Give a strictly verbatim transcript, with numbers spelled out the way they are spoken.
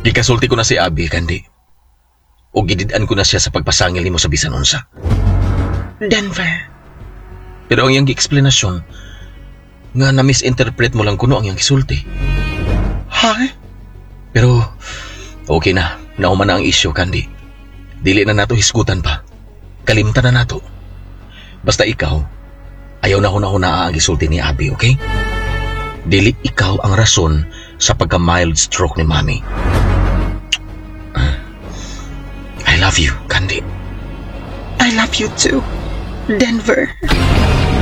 Gikasulti ko na si Abby, Kandi. O gididaan ko na siya sa pagpasangil nimo sa bisan unsa. Denver. Pero ang iyang gi-explanasyon, nga na-misinterpret mo lang kuno ang iyang gisulti. Ha? Pero, okay na. Nauman na ang isyu, Kandi. Dili na nato hisgutan pa. Kalimtan na nato. Basta ikaw, ayaw na huna-huna ang gisulti ni Abby, okay? Dili ikaw ang rason sa pagka-mild stroke ni Mami. Uh, I love you, Kandi. I love you too, Denver.